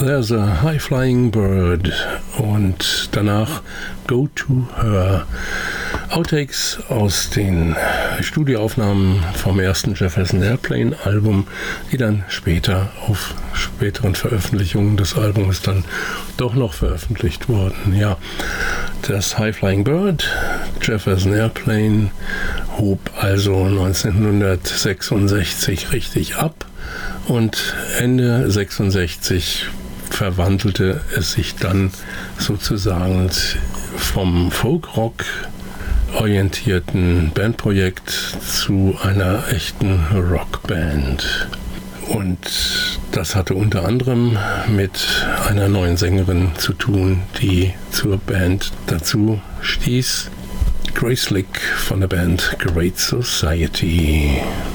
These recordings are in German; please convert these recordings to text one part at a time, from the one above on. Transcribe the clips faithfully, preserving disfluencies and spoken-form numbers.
There's a High-Flying Bird und danach Go to Her. Outtakes aus den Studioaufnahmen vom ersten Jefferson Airplane Album, die dann später auf späteren Veröffentlichungen des Albums dann doch noch veröffentlicht wurden. Ja, das High-Flying Bird, Jefferson Airplane, hob also neunzehnhundertsechsundsechzig richtig ab und Ende sechsundsechzig verwandelte es sich dann sozusagen vom Folk-Rock orientierten Bandprojekt zu einer echten Rockband. Und das hatte unter anderem mit einer neuen Sängerin zu tun, die zur Band dazu stieß. Grace Slick von der Band Great Society.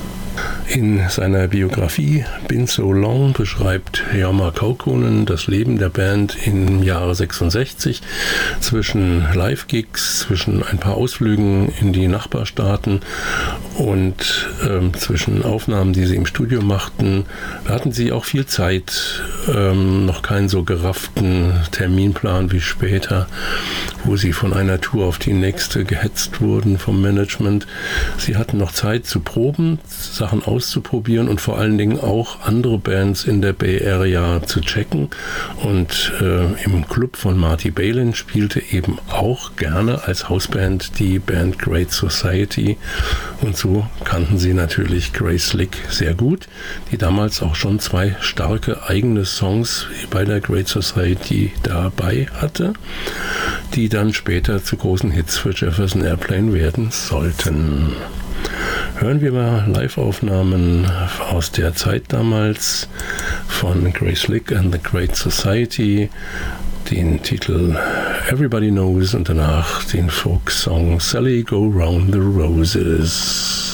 In seiner Biografie Been So Long beschreibt Jorma Kaukonen das Leben der Band im Jahre sechsundsechzig zwischen Live-Gigs, zwischen ein paar Ausflügen in die Nachbarstaaten und ähm, zwischen Aufnahmen, die sie im Studio machten. Da hatten sie auch viel Zeit, ähm, noch keinen so gerafften Terminplan wie später, wo sie von einer Tour auf die nächste gehetzt wurden vom Management. Sie hatten noch Zeit zu proben, Sachen auszuprobieren und vor allen Dingen auch andere Bands in der Bay Area zu checken. Und äh, im Club von Marty Balin spielte eben auch gerne als Hausband die Band Great Society. Und so kannten sie natürlich Grace Slick sehr gut, die damals auch schon zwei starke eigene Songs bei der Great Society dabei hatte, die dann später zu großen Hits für Jefferson Airplane werden sollten. Hören wir mal Live-Aufnahmen aus der Zeit damals von Grace Slick and the Great Society, den Titel Everybody Knows und danach den Folksong Sally Go Round the Roses.